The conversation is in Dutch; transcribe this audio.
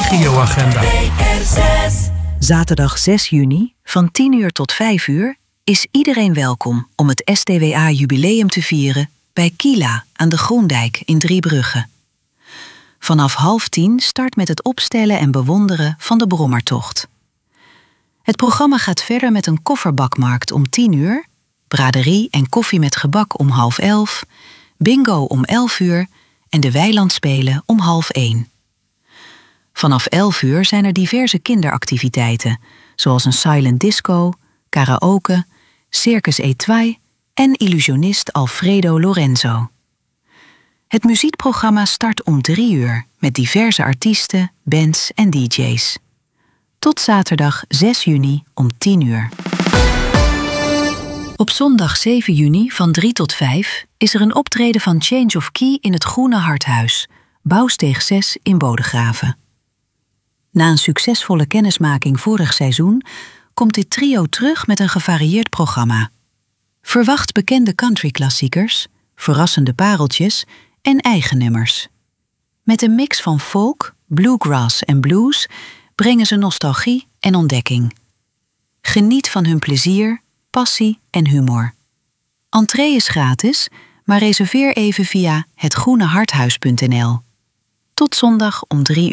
regioagenda. Zaterdag 6 juni van 10 uur tot 5 uur is iedereen welkom om het STWA-jubileum te vieren bij Kila aan de Groendijk in Driebrugge. Vanaf 9:30 start met het opstellen en bewonderen van de Brommertocht. Het programma gaat verder met een kofferbakmarkt om 10 uur, braderie en koffie met gebak om 10:30, bingo om 11 uur en de weilandspelen om 12:30. Vanaf 11 uur zijn er diverse kinderactiviteiten, zoals een silent disco, karaoke, circus Etwai en illusionist Alfredo Lorenzo. Het muziekprogramma start om 3 uur met diverse artiesten, bands en DJ's. Tot zaterdag 6 juni om 10 uur. Op zondag 7 juni van 3 tot 5 is er een optreden van Change of Key in het Groene Harthuis, Bouwsteeg 6 in Bodegraven. Na een succesvolle kennismaking vorig seizoen komt dit trio terug met een gevarieerd programma. Verwacht bekende countryklassiekers, verrassende pareltjes en eigen nummers. Met een mix van folk, bluegrass en blues brengen ze nostalgie en ontdekking. Geniet van hun plezier, passie en humor. Entree is gratis, maar reserveer even via hetgroeneharthuis.nl. Tot zondag om 3 uur.